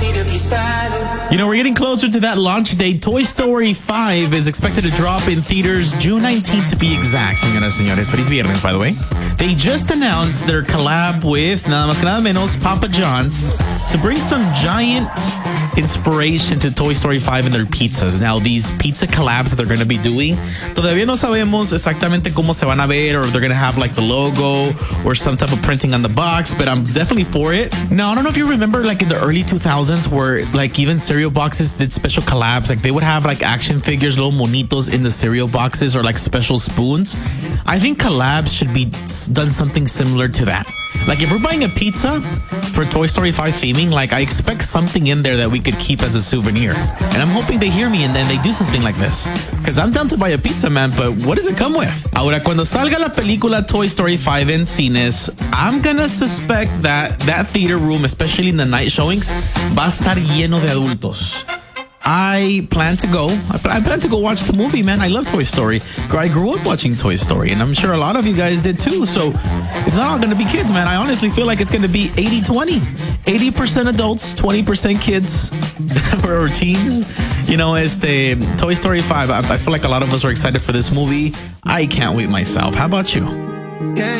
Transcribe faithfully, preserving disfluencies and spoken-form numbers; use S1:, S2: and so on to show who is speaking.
S1: You know, we're getting closer to that launch date. Toy Story five is expected to drop in theaters June nineteenth to be exact, señoras y señores. Feliz viernes, by the way. They just announced their collab with nada más que nada menos Papa John's to bring some giant inspiration to Toy Story five in their pizzas. Now, these pizza collabs that they're going to be doing, todavía no sabemos exactamente cómo se van a ver, or if they're going to have like the logo or some type of printing on the box, but I'm definitely for it. Now, I don't know if you remember like in the early two thousands where like even cereal boxes did special collabs. Like they would have like action figures, little monitos in the cereal boxes, or like special spoons. I think collabs should be done something similar to that. Like if we're buying a pizza for Toy Story five theming, like I expect something in there that we could keep as a souvenir. And I'm hoping they hear me and then they do something like this. Because I'm down to buy a pizza, man, but what does it come with? Ahora, cuando salga la película Toy Story five en cines, I'm gonna suspect that that theater room, especially in the night showings, va a estar lleno de adultos. I plan to go. I plan to go watch the movie, man. I love Toy Story. I grew up watching Toy Story, and I'm sure a lot of you guys did too. So it's not all going to be kids, man. I honestly feel like it's going to be eighty twenty. eighty percent adults, twenty percent kids or teens. You know, este Toy Story five. I, I feel like a lot of us are excited for this movie. I can't wait myself. How about you?